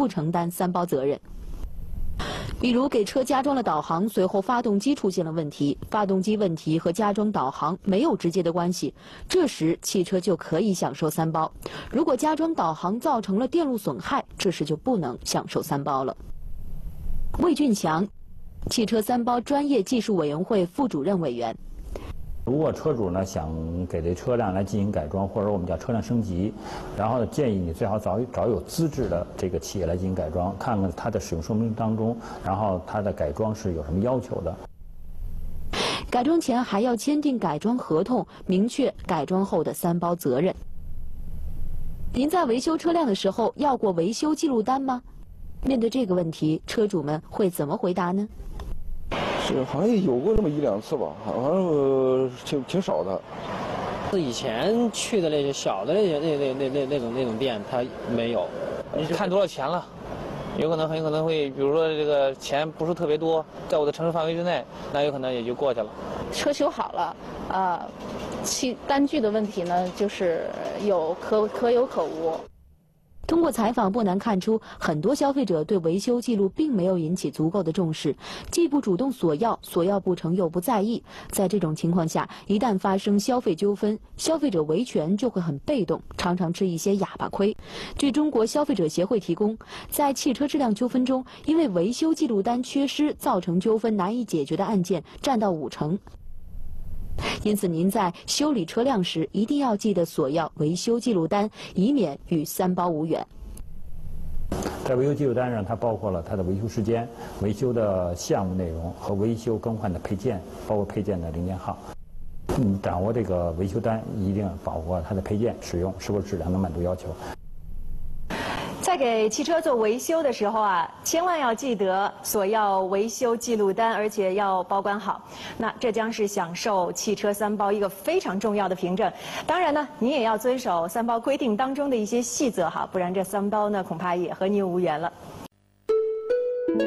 不承担三包责任。比如给车加装了导航，随后发动机出现了问题，发动机问题和加装导航没有直接的关系，这时汽车就可以享受三包。如果加装导航造成了电路损害，这时就不能享受三包了。魏俊强，汽车三包专业技术委员会副主任委员。 如果车主呢想给这车辆来进行改装，或者我们叫车辆升级，然后建议你最好找有资质的这个企业来进行改装，看看它的使用说明当中，然后它的改装是有什么要求的。 改装前还要签订改装合同，明确改装后的三包责任。您在维修车辆的时候要过维修记录单吗？面对这个问题，车主们会怎么回答呢？ 是，好像有过那么1、2次吧，好像挺少的。 以前去的那些小的那种店，它没有。你看多少钱了？很有可能会，比如说这个钱不是特别多，在我的承受范围之内，那有可能也就过去了。 车修好了，单据的问题呢，就是可有可无。 通过采访不难看出，很多消费者对维修记录并没有引起足够的重视，既不主动索要，索要不成又不在意。在这种情况下，一旦发生消费纠纷，消费者维权就会很被动，常常吃一些哑巴亏。据中国消费者协会提供，在汽车质量纠纷中，因为维修记录单缺失造成纠纷难以解决的案件占到50%。因此，您在修理车辆时一定要记得索要维修记录单，以免与三包无缘。 在维修记录单上，它包括了它的维修时间、维修的项目内容和维修更换的配件，包括配件的零件号。掌握这个维修单，一定把握它的配件使用是否质量能满足要求。 在给汽车做维修的时候啊，千万要记得索要维修记录单，而且要保管好。那这将是享受汽车三包一个非常重要的凭证。当然呢，你也要遵守三包规定当中的一些细则哈，不然这三包呢恐怕也和你无缘了。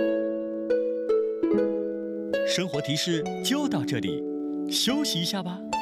生活提示就到这里，休息一下吧。